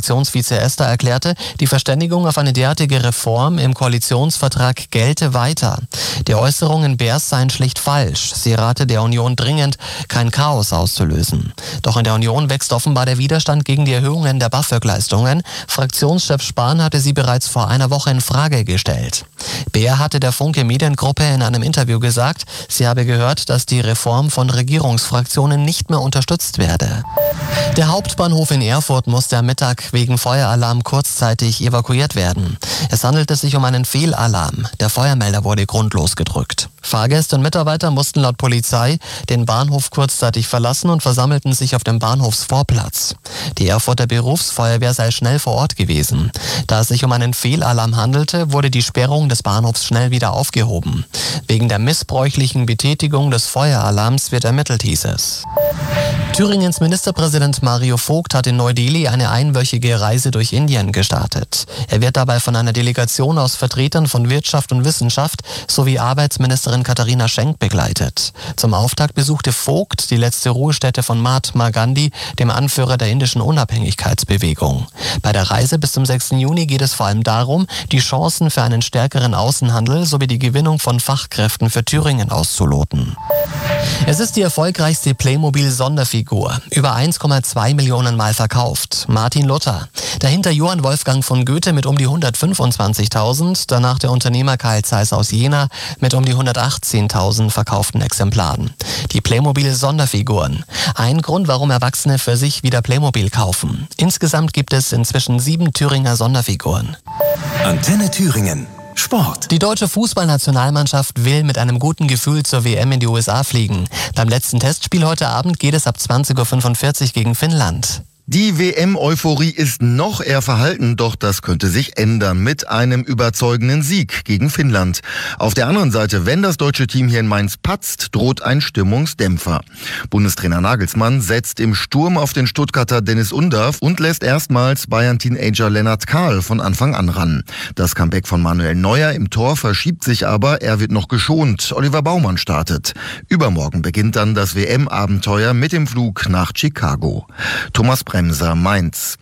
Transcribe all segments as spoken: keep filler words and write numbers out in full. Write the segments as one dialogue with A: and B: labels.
A: Fraktionsvize Ester erklärte, die Verständigung auf eine derartige Reform im Koalitionsvertrag gelte weiter. Die Äußerungen Beers seien schlicht falsch. Sie rate der Union dringend, kein Chaos auszulösen. Doch in der Union wächst offenbar der Widerstand gegen die Erhöhungen der BAföG-Leistungen. Fraktionschef Spahn hatte sie bereits vor einer Woche in Frage gestellt. Beer hatte der Funke Mediengruppe in einem Interview gesagt, sie habe gehört, dass die Reform von Regierungsfraktionen nicht mehr unterstützt werde. Der Hauptbahnhof in Erfurt musste am Mittag wegen Feueralarm kurzzeitig evakuiert werden. Es handelte sich um einen Fehlalarm. Der Feuermelder wurde grundlos gedrückt. Fahrgäste und Mitarbeiter mussten laut Polizei den Bahnhof kurzzeitig verlassen und versammelten sich auf dem Bahnhofsvorplatz. Die Erfurter Berufsfeuerwehr sei schnell vor Ort gewesen. Da es sich um einen Fehlalarm handelte, wurde die Sperrung des Bahnhofs schnell wieder aufgehoben. Wegen der missbräuchlichen Betätigung des Feueralarms wird ermittelt, hieß es. Thüringens Ministerpräsident Mario Vogt hat in Neu-Delhi eine einwöchige Reise durch Indien gestartet. Er wird dabei von einer Delegation aus Vertretern von Wirtschaft und Wissenschaft sowie Arbeitsministerin Katharina Schenk begleitet. Zum Auftakt besuchte Vogt die letzte Ruhestätte von Mahatma Gandhi, dem Anführer der indischen Unabhängigkeitsbewegung. Bei der Reise bis zum sechsten Juni geht es vor allem darum, die Chancen für einen stärkeren Außenhandel sowie die Gewinnung von Fachkräften für Thüringen auszuloten. Es ist die erfolgreichste Playmobil-Sonderfigur, über eins Komma zwei Millionen Mal verkauft. Martin Luther. Dahinter Johann Wolfgang von Goethe mit um die hundertfünfundzwanzigtausend, danach der Unternehmer Karl Zeiss aus Jena mit um die hundertachtzehntausend verkauften Exemplaren. Die Playmobil-Sonderfiguren. Ein Grund, warum Erwachsene für sich wieder Playmobil kaufen. Insgesamt gibt es inzwischen sieben Thüringer Sonderfiguren.
B: Antenne Thüringen. Sport.
A: Die deutsche Fußballnationalmannschaft will mit einem guten Gefühl zur W M in die U S A fliegen. Beim letzten Testspiel heute Abend geht es ab zwanzig Uhr fünfundvierzig gegen Finnland.
C: Die W M-Euphorie ist noch eher verhalten, doch das könnte sich ändern mit einem überzeugenden Sieg gegen Finnland. Auf der anderen Seite, wenn das deutsche Team hier in Mainz patzt, droht ein Stimmungsdämpfer. Bundestrainer Nagelsmann setzt im Sturm auf den Stuttgarter Dennis Undav und lässt erstmals Bayern-Teenager Lennart Kahl von Anfang an ran. Das Comeback von Manuel Neuer im Tor verschiebt sich aber, er wird noch geschont. Oliver Baumann startet. Übermorgen beginnt dann das W M-Abenteuer mit dem Flug nach Chicago. Thomas Bremser, Mainz.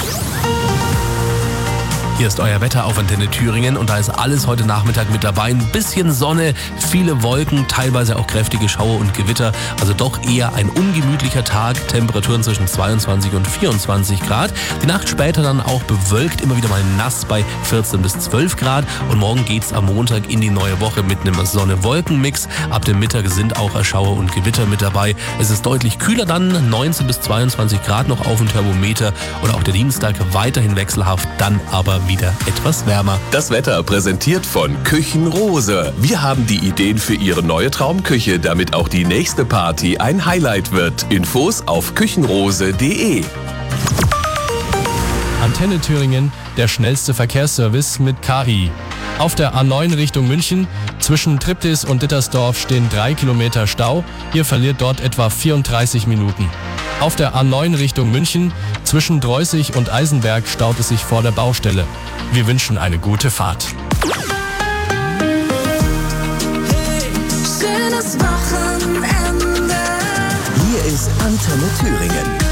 D: Hier ist euer Wetter auf Antenne Thüringen und da ist alles heute Nachmittag mit dabei. Ein bisschen Sonne, viele Wolken, teilweise auch kräftige Schauer und Gewitter. Also doch eher ein ungemütlicher Tag. Temperaturen zwischen zweiundzwanzig und vierundzwanzig Grad. Die Nacht später dann auch bewölkt, immer wieder mal nass bei vierzehn bis zwölf Grad. Und morgen geht's am Montag in die neue Woche mit einem Sonne-Wolken-Mix. Ab dem Mittag sind auch Schauer und Gewitter mit dabei. Es ist deutlich kühler dann, neunzehn bis zweiundzwanzig Grad noch auf dem Thermometer. Und auch der Dienstag weiterhin wechselhaft, dann aber wieder etwas wärmer.
B: Das Wetter präsentiert von Küchenrose. Wir haben die Ideen für Ihre neue Traumküche, damit auch die nächste Party ein Highlight wird. Infos auf küchenrose punkt de.
E: Antenne Thüringen, der schnellste Verkehrsservice mit K I. Auf der A neun Richtung München, zwischen Triptis und Dittersdorf stehen drei Kilometer Stau. Ihr verliert dort etwa vierunddreißig Minuten. Auf der A neun Richtung München, zwischen Dreußig und Eisenberg staut es sich vor der Baustelle. Wir wünschen eine gute Fahrt.
F: Hey, schönes Wochenende.
B: Hier ist Antenne Thüringen.